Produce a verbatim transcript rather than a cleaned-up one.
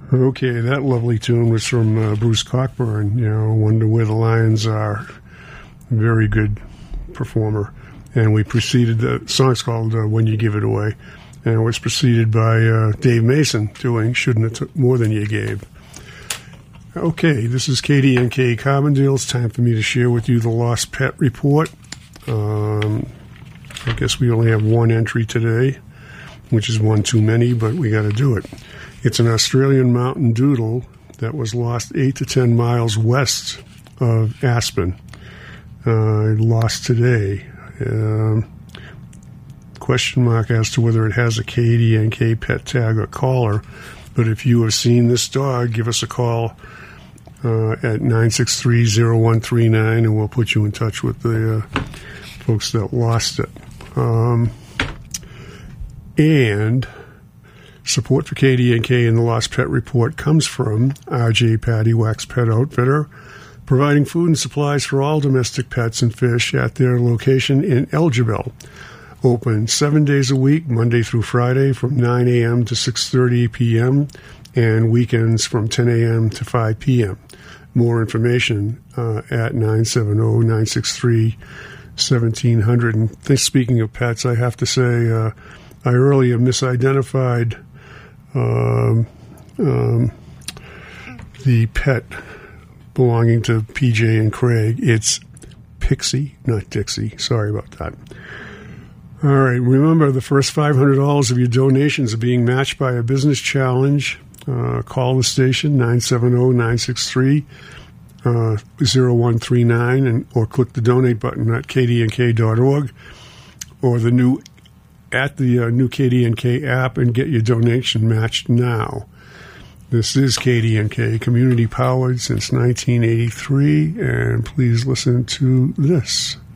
Okay, that lovely tune was from uh, Bruce Cockburn, you know, Wonder Where the Lions Are. Very good performer. And we preceded, the song's called uh, When You Give It Away, and it was preceded by uh, Dave Mason doing Shouldn't Have Took More Than You Gave. Okay, this is K D N K Carbondale. It's time for me to share with you the Lost Pet Report. Um, I guess we only have one entry today, which is one too many, but we got to do it. It's an Australian mountain doodle that was lost eight to ten miles west of Aspen. Uh, lost today. Um, question mark as to whether it has a K D N K pet tag or collar. But if you have seen this dog, give us a call uh, at nine six three, zero one three nine, and we'll put you in touch with the uh, folks that lost it. Um, and support for K D N K and the Lost Pet Report comes from R J Patty Wax Pet Outfitter, providing food and supplies for all domestic pets and fish at their location in Elgibel. Open seven days a week, Monday through Friday from nine a.m. to six thirty p.m. and weekends from ten a.m. to five p.m. More information uh, at nine seven zero, nine six three, one seven zero zero. And th- speaking of pets, I have to say uh, I earlier misidentified um, um, the pet belonging to P J and Craig. It's Pixie, not Dixie. Sorry about that. All right, remember the first five hundred dollars of your donations are being matched by a business challenge. Uh, call the station, nine seven zero, nine six three, zero one three nine, and or click the donate button at k d n k dot org or the new at the uh, new K D N K app and get your donation matched now. This is K D N K, community powered since nineteen eighty-three, and please listen to this.